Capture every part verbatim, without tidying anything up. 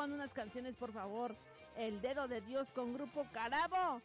con unas canciones, por favor. El Dedo de Dios con Grupo Carabo.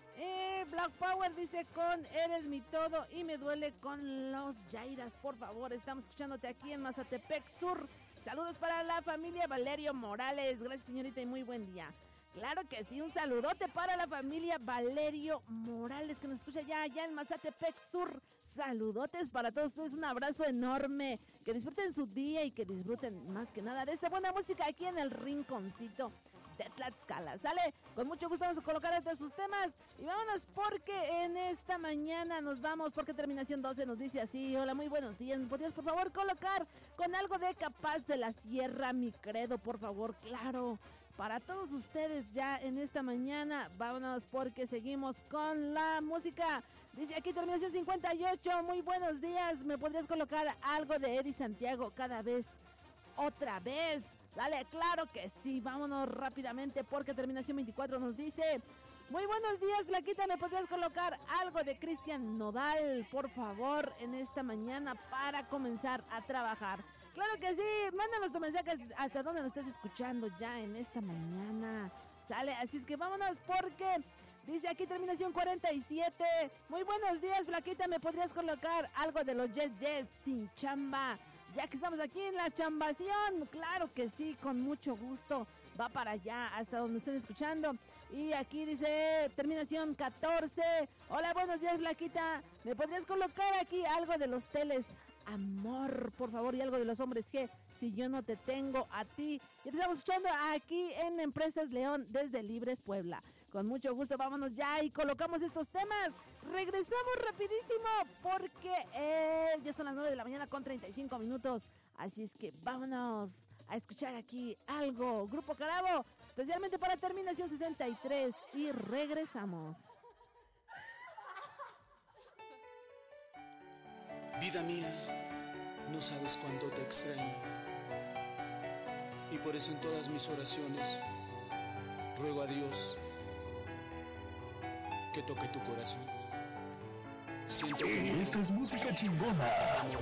Eh, Black Power dice con Eres mi todo y me duele con los Yairas, por favor. Estamos escuchándote aquí en Mazatepec Sur. Saludos para la familia Valerio Morales. Gracias, señorita, y muy buen día. Claro que sí, un saludote para la familia Valerio Morales que nos escucha ya allá en Mazatepec Sur. Saludotes para todos ustedes, un abrazo enorme. Que disfruten su día y que disfruten más que nada de esta buena música aquí en el rinconcito de Tlaxcala. Sale, con mucho gusto vamos a colocar hasta sus temas y vámonos porque en esta mañana nos vamos porque terminación doce nos dice así: hola, muy buenos días, ¿me podrías por favor colocar con algo de Capaz de la Sierra, mi credo, por favor? Claro, para todos ustedes ya en esta mañana. Vámonos porque seguimos con la música. Dice aquí terminación cincuenta y ocho, muy buenos días, ¿me podrías colocar algo de Eddie Santiago, Cada Vez, Otra Vez? Sale, claro que sí, vámonos rápidamente porque terminación veinticuatro nos dice: muy buenos días, Flaquita, ¿me podrías colocar algo de Cristian Nodal, por favor, en esta mañana para comenzar a trabajar? Claro que sí, mándanos tu mensaje hasta donde nos estés escuchando ya en esta mañana. Sale, así es que vámonos porque dice aquí terminación cuarenta y siete. Muy buenos días, Flaquita, ¿me podrías colocar algo de los Yes Yes, Sin Chamba? Ya que estamos aquí en la chambación, claro que sí, con mucho gusto. Va para allá, hasta donde estén escuchando. Y aquí dice, terminación catorce. Hola, buenos días, Flaquita. ¿Me podrías colocar aquí algo de los Teles Amor, por favor? Y algo de los Hombres G, Si Yo No Te Tengo a Ti. Y te estamos escuchando aquí en Empresas León, desde Libres Puebla. Con mucho gusto, vámonos ya y colocamos estos temas. Regresamos rapidísimo porque eh, ya son las nueve de la mañana con treinta y cinco minutos. Así es que vámonos a escuchar aquí algo. Grupo Carabo, especialmente para terminación sesenta y tres. Y regresamos. Vida mía, no sabes cuánto te extraño. Y por eso en todas mis oraciones ruego a Dios que toque tu corazón. Siento Esta es música chingona.